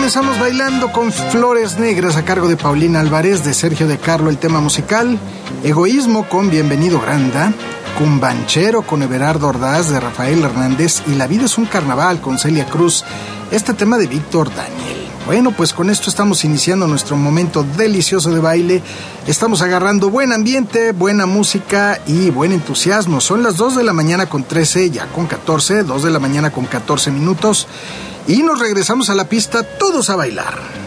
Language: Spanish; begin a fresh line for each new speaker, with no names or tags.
regresamos bailando con Flores Negras a cargo de Paulina Álvarez, de Sergio de Carlo el tema musical, Egoísmo con Bienvenido Granda, Cumbanchero con Everardo Ordaz de Rafael Hernández y La vida es un carnaval con Celia Cruz, este tema de Víctor Daniel. Bueno, pues con esto estamos iniciando nuestro momento delicioso de baile. Estamos agarrando buen ambiente, buena música y buen entusiasmo. Son las 2 de la mañana con 13, ya con 14, 2 de la mañana con 14 minutos. Y nos regresamos a la pista, todos a bailar.